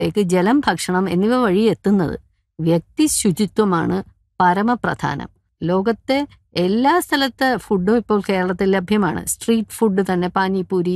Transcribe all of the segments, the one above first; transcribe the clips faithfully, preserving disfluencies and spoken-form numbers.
േക്ക് ജലം, ഭക്ഷണം എന്നിവ വഴി എത്തുന്നത്. വ്യക്തി ശുചിത്വമാണ് പരമപ്രധാനം. ലോകത്തെ എല്ലാ സ്ഥലത്തെ ഫുഡും ഇപ്പോൾ കേരളത്തിൽ ലഭ്യമാണ്. സ്ട്രീറ്റ് ഫുഡ് തന്നെ, പാനിപൂരി,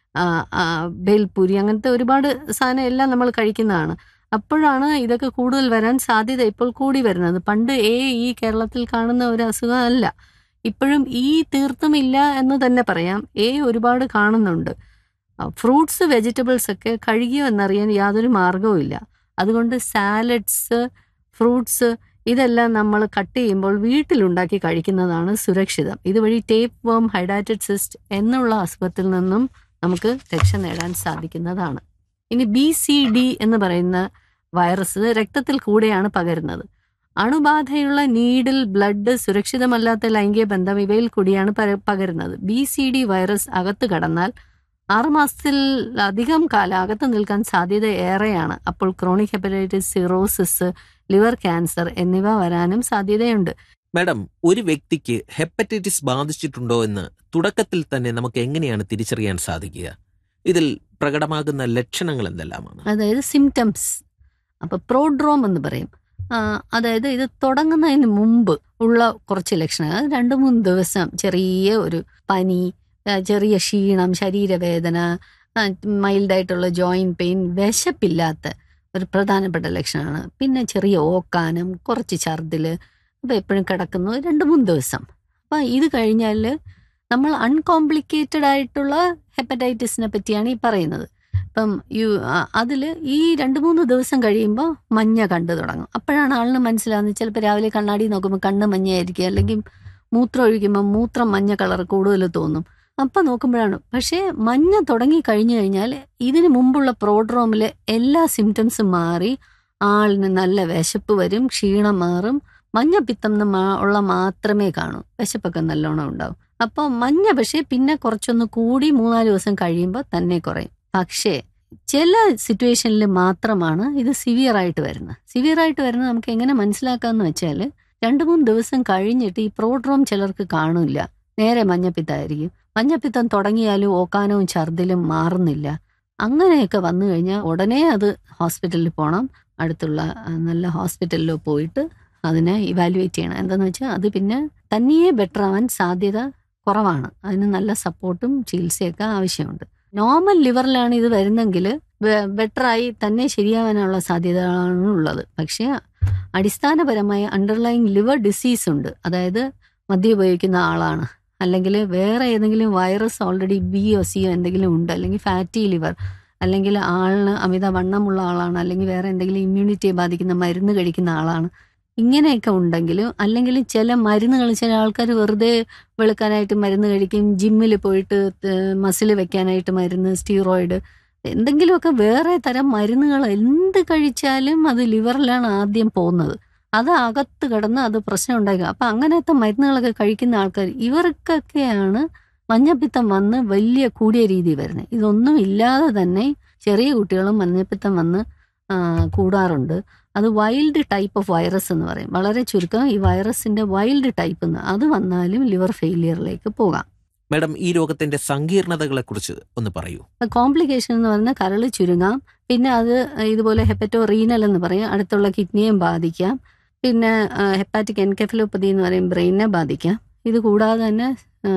ബേൽപൂരി, അങ്ങനത്തെ ഒരുപാട് സാധനം എല്ലാം നമ്മൾ കഴിക്കുന്നതാണ്. അപ്പോഴാണ് ഇതൊക്കെ കൂടുതൽ വരാൻ സാധ്യത ഇപ്പോൾ കൂടി വരുന്നത്. പണ്ട് ഏ ഈ കേരളത്തിൽ കാണുന്ന ഒരു അസുഖം അല്ല. ഇപ്പോഴും ഈ തീർത്തും ഇല്ല എന്ന് തന്നെ പറയാം. ഏ ഒരുപാട് കാണുന്നുണ്ട്. ഫ്രൂട്ട്സ്, വെജിറ്റബിൾസ് ഒക്കെ കഴുകിയോ എന്നറിയാൻ യാതൊരു മാർഗവും ഇല്ല. അതുകൊണ്ട് സാലഡ്സ്, ഫ്രൂട്ട്സ് ഇതെല്ലാം നമ്മൾ കട്ട് ചെയ്യുമ്പോൾ വീട്ടിലുണ്ടാക്കി കഴിക്കുന്നതാണ് സുരക്ഷിതം. ഇതുവഴി ടേപ്പ് വേം, ഹൈഡ്രാറ്റഡ് സിസ്റ്റ് എന്നുള്ള അസുഖത്തിൽ നിന്നും നമുക്ക് രക്ഷ നേടാൻ സാധിക്കുന്നതാണ്. ഇനി ബി സി ഡി എന്ന് പറയുന്ന വൈറസ് രക്തത്തിൽ കൂടെയാണ് പകരുന്നത്. അണുബാധയുള്ള നീഡിൽ, ബ്ലഡ്, സുരക്ഷിതമല്ലാത്ത ലൈംഗിക ബന്ധം ഇവയിൽ കൂടിയാണ് പകരുന്നത്. ബി സി ഡി വൈറസ് അകത്ത് കടന്നാൽ ആറുമാസത്തിൽ അധികം കാലം അകത്ത് നിൽക്കാൻ സാധ്യത ഏറെയാണ്. അപ്പോൾ chronic hepatitis, cirrhosis, liver cancer എന്നിവ വരാനും സാധ്യതയുണ്ട്. മാഡം, ഒരു വ്യക്തിക്ക് ഹെപ്പറ്റൈറ്റിസ് ബാധിച്ചിട്ടുണ്ടോ എന്ന് തുടക്കത്തിൽ തന്നെ നമുക്ക് എങ്ങനെയാണ് തിരിച്ചറിയാൻ സാധിക്കുക? ഇതിൽ പ്രകടമാകുന്ന ലക്ഷണങ്ങൾ എന്തെല്ലാമാണ്? അതായത് സിംറ്റംസ്. അപ്പൊ പ്രോഡ്രോം എന്ന് പറയും. അതായത് ഇത് തുടങ്ങുന്നതിന് മുമ്പ് ഉള്ള കുറച്ച് ലക്ഷണങ്ങൾ. രണ്ട് മൂന്ന് ദിവസം ചെറിയ ഒരു പനി, ചെറിയ ക്ഷീണം, ശരീരവേദന, മൈൽഡായിട്ടുള്ള ജോയിന്റ് പെയിൻ, വിശപ്പില്ലാത്ത ഒരു പ്രധാനപ്പെട്ട ലക്ഷണമാണ്. പിന്നെ ചെറിയ ഓക്കാനം, കുറച്ച് ഛർദിൽ, അപ്പോൾ എപ്പോഴും കിടക്കുന്നു രണ്ട് മൂന്ന് ദിവസം. അപ്പം ഇത് കഴിഞ്ഞാൽ നമ്മൾ അൺകോംപ്ലിക്കേറ്റഡ് ആയിട്ടുള്ള ഹെപ്പറ്റൈറ്റിസിനെ പറ്റിയാണ് ഈ പറയുന്നത്. ഇപ്പം യു അതിൽ ഈ രണ്ട് മൂന്ന് ദിവസം കഴിയുമ്പോൾ മഞ്ഞ കണ്ടു തുടങ്ങും. അപ്പോഴാണ് ആളിന് മനസ്സിലാവുന്നത്. ചിലപ്പോൾ രാവിലെ കണ്ണാടി നോക്കുമ്പോൾ കണ്ണ് മഞ്ഞയായിരിക്കും, അല്ലെങ്കിൽ മൂത്രം ഒഴിക്കുമ്പോൾ മൂത്രം മഞ്ഞ കളർ കൂടുതൽ തോന്നും. അപ്പം നോക്കുമ്പോഴാണ്. പക്ഷേ മഞ്ഞ തുടങ്ങി കഴിഞ്ഞു കഴിഞ്ഞാൽ ഇതിന് മുമ്പുള്ള പ്രോഡ്രോമിൽ എല്ലാ സിംറ്റംസും മാറി ആളിന് നല്ല വിശപ്പ് വരും, ക്ഷീണം മാറും. മഞ്ഞപ്പിത്തം ഉള്ള മാത്രമേ കാണൂ, വിശപ്പൊക്കെ നല്ലോണം ഉണ്ടാവും. അപ്പോൾ മഞ്ഞ പക്ഷേ പിന്നെ കുറച്ചൊന്ന് കൂടി മൂന്നാല് ദിവസം കഴിയുമ്പോൾ തന്നെ കുറയും. പക്ഷേ ചില സിറ്റുവേഷനിൽ മാത്രമാണ് ഇത് സിവിയർ ആയിട്ട് വരുന്നത്. സിവിയർ ആയിട്ട് വരുന്നത് നമുക്ക് എങ്ങനെ മനസ്സിലാക്കാമെന്ന് വെച്ചാൽ, രണ്ട് മൂന്ന് ദിവസം കഴിഞ്ഞിട്ട് ഈ പ്രോഡ്രോം ചിലർക്ക് കാണില്ല, നേരെ മഞ്ഞപ്പിത്തമായിരിക്കും. മഞ്ഞപ്പിത്തം തുടങ്ങിയാലും ഓക്കാനവും ഛർദിലും മാറുന്നില്ല. അങ്ങനെയൊക്കെ വന്നു കഴിഞ്ഞാൽ ഉടനെ അത് ഹോസ്പിറ്റലിൽ പോകണം. അടുത്തുള്ള നല്ല ഹോസ്പിറ്റലിലോ പോയിട്ട് അതിനെ ഇവാലുവേറ്റ് ചെയ്യണം. എന്താണെന്ന് വെച്ചാൽ അത് പിന്നെ തന്നെയേ ബെറ്റർ ആവാൻ സാധ്യത കുറവാണ്. അതിന് നല്ല സപ്പോർട്ടും ചികിത്സയൊക്കെ ആവശ്യമുണ്ട്. നോർമൽ ലിവറിലാണ് ഇത് വരുന്നെങ്കിൽ ബെറ്ററായി തന്നെ ശരിയാവാനുള്ള സാധ്യതകളാണ് ഉള്ളത്. പക്ഷേ അടിസ്ഥാനപരമായ അണ്ടർലൈങ് ലിവർ ഡിസീസ് ഉണ്ട്. അതായത് മദ്യം ഉപയോഗിക്കുന്ന ആളാണ്, അല്ലെങ്കിൽ വേറെ ഏതെങ്കിലും വൈറസ് ഓൾറെഡി ബിയോ സിയോ എന്തെങ്കിലും ഉണ്ട്, അല്ലെങ്കിൽ ഫാറ്റി ലിവർ, അല്ലെങ്കിൽ ആളിന് അമിത വണ്ണമുള്ള ആളാണ്, അല്ലെങ്കിൽ വേറെ എന്തെങ്കിലും ഇമ്മ്യൂണിറ്റിയെ ബാധിക്കുന്ന മരുന്ന് കഴിക്കുന്ന ആളാണ്. ഇങ്ങനെയൊക്കെ ഉണ്ടെങ്കിലും, അല്ലെങ്കിൽ ചില മരുന്നുകൾ, ചില ആൾക്കാർ വെറുതെ വെളുക്കാനായിട്ട് മരുന്ന് കഴിക്കും, ജിമ്മിൽ പോയിട്ട് മസിൽ വെക്കാനായിട്ട് മരുന്ന്, സ്റ്റീറോയിഡ്, എന്തെങ്കിലുമൊക്കെ വേറെ തരം മരുന്നുകൾ എന്ത് കഴിച്ചാലും അത് ലിവറിലാണ് ആദ്യം പോകുന്നത്. അത് അകത്ത് കിടന്ന് അത് പ്രശ്നം ഉണ്ടാക്കുക. അപ്പം അങ്ങനത്തെ മരുന്നുകളൊക്കെ കഴിക്കുന്ന ആൾക്കാർ, ഇവർക്കൊക്കെയാണ് മഞ്ഞപ്പിത്തം വന്ന് വലിയ കൂടിയ രീതി വരുന്നത്. ഇതൊന്നും ഇല്ലാതെ തന്നെ ചെറിയ കുട്ടികളും മഞ്ഞപ്പിത്തം വന്ന് കൂടാറുണ്ട്. അത് വൈൽഡ് ടൈപ്പ് ഓഫ് വൈറസ് എന്ന് പറയും. വളരെ ചുരുക്കം ഈ വൈറസിന്റെ വൈൽഡ് ടൈപ്പ് എന്ന്, അത് വന്നാലും ലിവർ ഫെയിലിയറിലേക്ക് പോകാം. മാഡം, ഈ രോഗത്തിന്റെ സങ്കീർണതകളെ കുറിച്ച് ഒന്ന് പറയൂ. കോംപ്ലിക്കേഷൻ എന്ന് പറഞ്ഞാൽ കരള് ചുരുങ്ങാം, പിന്നെ അത് ഇതുപോലെ ഹെപ്പറ്റോ റീനൽ എന്ന് പറയും, അടുത്തുള്ള കിഡ്നിയെയും ബാധിക്കാം. പിന്നെ ഹെപ്പാറ്റിക് എൻകെഫലോപ്പതി എന്ന് പറയും, ബ്രെയിനെ ബാധിക്കാം. ഇത് കൂടാതെ തന്നെ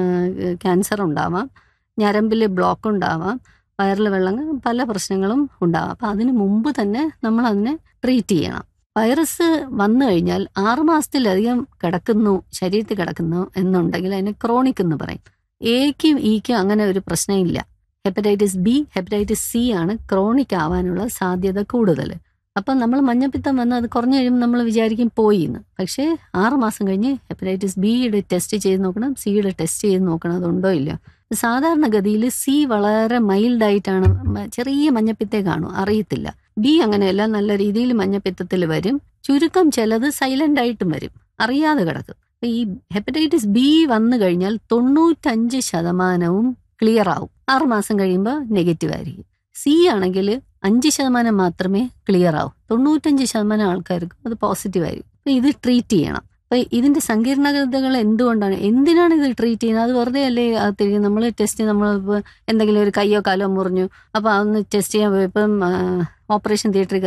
ക്യാൻസർ ഉണ്ടാവാം, ഞരമ്പിൽ ബ്ലോക്ക് ഉണ്ടാവാം, വയറിൽ വെള്ളം, പല പ്രശ്നങ്ങളും ഉണ്ടാവാം. അപ്പം അതിന് മുമ്പ് തന്നെ നമ്മൾ അതിനെ ട്രീറ്റ് ചെയ്യണം. വൈറസ് വന്നു കഴിഞ്ഞാൽ ആറുമാസത്തിലധികം കിടക്കുന്നു, ശരീരത്തിൽ കിടക്കുന്നു എന്നുണ്ടെങ്കിൽ അതിനെ ക്രോണിക് എന്ന് പറയും. എക്കും ഇക്കും അങ്ങനെ ഒരു പ്രശ്നമില്ല. ഹെപ്പറ്റൈറ്റിസ് ബി, ഹെപ്പറ്റൈറ്റിസ് സി ആണ് ക്രോണിക് ആവാനുള്ള സാധ്യത കൂടുതൽ. അപ്പം നമ്മൾ മഞ്ഞപ്പിത്തം വന്ന് അത് കുറഞ്ഞു കഴിയുമ്പോൾ നമ്മൾ വിചാരിക്കും പോയി എന്ന്. പക്ഷേ ആറുമാസം കഴിഞ്ഞ് ഹെപ്പറ്റൈറ്റിസ് ബിയുടെ ടെസ്റ്റ് ചെയ്ത് നോക്കണം, സിയുടെ ടെസ്റ്റ് ചെയ്ത് നോക്കണം അതുണ്ടോ ഇല്ല. സാധാരണഗതിയിൽ സി വളരെ മൈൽഡായിട്ടാണ്, ചെറിയ മഞ്ഞപ്പിത്തേ കാണും, അറിയത്തില്ല. ബി അങ്ങനെയല്ല, നല്ല രീതിയിൽ മഞ്ഞപ്പിത്തത്തിൽ വരും. ചുരുക്കം ചിലത് സൈലന്റ് ആയിട്ടും വരും, അറിയാതെ കിടക്കും. ഈ ഹെപ്പറ്റൈറ്റിസ് ബി വന്നു കഴിഞ്ഞാൽ തൊണ്ണൂറ്റഞ്ച് ശതമാനവും ക്ലിയർ ആവും. ആറുമാസം കഴിയുമ്പോൾ നെഗറ്റീവ് ആയിരിക്കും. സി ആണെങ്കിൽ അഞ്ച് ശതമാനം മാത്രമേ ക്ലിയർ ആവും. തൊണ്ണൂറ്റഞ്ച് ശതമാനം ആൾക്കാർക്കും അത് പോസിറ്റീവ് ആയിരിക്കും. അപ്പം ഇത് ട്രീറ്റ് ചെയ്യണം. അപ്പൊ ഇതിന്റെ സങ്കീർണതകൾ എന്തുകൊണ്ടാണ്, എന്തിനാണ് ഇത് ട്രീറ്റ് ചെയ്യുന്നത്? അത് വെറുതെ അല്ലേ തിരികെ നമ്മൾ ടെസ്റ്റ്, നമ്മൾ എന്തെങ്കിലും ഒരു കയ്യോ കാലോ മുറിഞ്ഞു, അപ്പൊ അതൊന്ന് ടെസ്റ്റ് ചെയ്യാൻ പോയി ഇപ്പം ഓപ്പറേഷൻ തിയേറ്ററിൽ